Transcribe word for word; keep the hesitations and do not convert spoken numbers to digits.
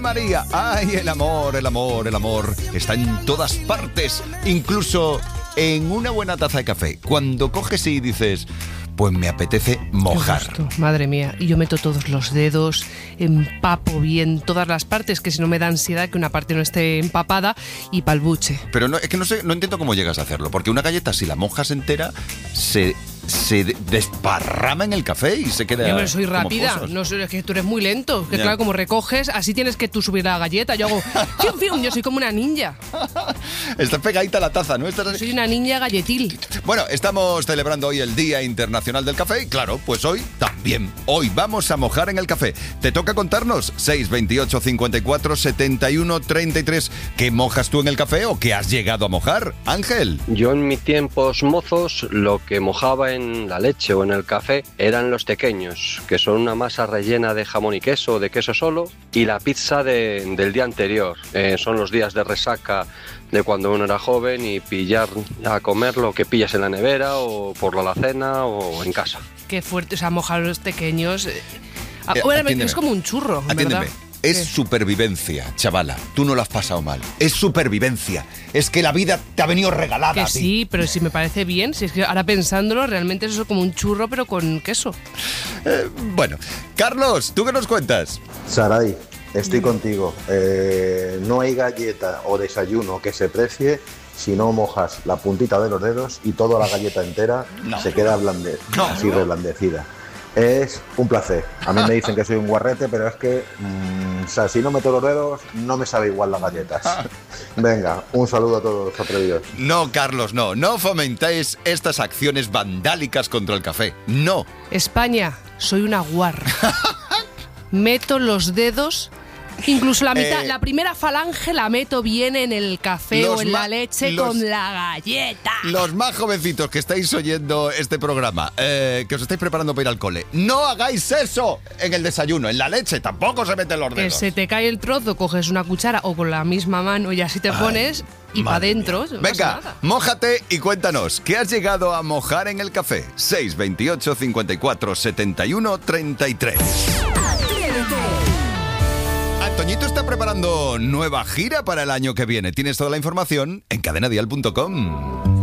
María, ay, el amor, el amor, el amor está en todas partes, incluso en una buena taza de café. Cuando coges y dices, pues me apetece mojar. Qué gusto, madre mía, y yo meto todos los dedos, empapo bien todas las partes, que si no me da ansiedad que una parte no esté empapada, y pa'l buche. Pero no, es que no sé, no entiendo cómo llegas a hacerlo, porque una galleta, si la mojas entera, se... se desparrama en el café y se queda. Yo no soy rápida, como no soy, es que tú eres muy lento. Que ya. Claro, como recoges, así tienes que tú subir la galleta. Yo hago fium, fium, yo soy como una ninja. Está pegadita la taza, ¿no? Estás... Soy una ninja galletil. Bueno, estamos celebrando hoy el Día Internacional del Café y claro, pues hoy también. Hoy vamos a mojar en el café. Te toca contarnos seis veintiocho cincuenta y cuatro setenta y uno treinta y tres. ¿Qué mojas tú en el café o qué has llegado a mojar? Ángel. Yo en mis tiempos mozos lo que mojaba en la leche o en el café eran los tequeños, que son una masa rellena de jamón y queso o de queso solo, y la pizza de, del día anterior. Eh, son los días de resaca de cuando uno era joven y pillar a comer lo que pillas en la nevera o por la alacena o en casa. Qué fuerte, o sea, mojar los pequeños. Eh, Eh, bueno, atiéndeme. es como un churro, Atiéndeme. ¿verdad? Es ¿Qué? supervivencia, chavala. Tú no lo has pasado mal. Es supervivencia. Es que la vida te ha venido regalada Que a ti. sí, pero si me parece bien, si es que ahora pensándolo, realmente es eso como un churro, pero con queso. Eh, bueno, Carlos, ¿tú qué nos cuentas? Saray, estoy contigo. Eh, no hay galleta o desayuno que se precie si no mojas la puntita de los dedos y toda la galleta entera No. se queda blande, No. así reblandecida. Es un placer. A mí me dicen que soy un guarrete, pero es que, mmm, o sea, si no meto los dedos, no me sabe igual las galletas. Venga, un saludo a todos los atrevidos. No, Carlos, no. No fomentéis estas acciones vandálicas contra el café. No. España, soy una guarra. Meto los dedos, incluso la mitad, Eh, la primera falange la meto bien en el café los o en ma- la leche los- con la galleta. Los más jovencitos que estáis oyendo este programa, eh, que os estáis preparando para ir al cole, no hagáis eso en el desayuno. En la leche tampoco se meten los Que dedos. se te cae el trozo, coges una cuchara o con la misma mano y así te Ay, pones y para madre adentro. mía. Venga, mójate y cuéntanos, ¿qué has llegado a mojar en el café? seis veintiocho cincuenta y cuatro setenta y uno treinta y tres. Antoñito está preparando nueva gira para el año que viene. Tienes toda la información en cadena dial punto com.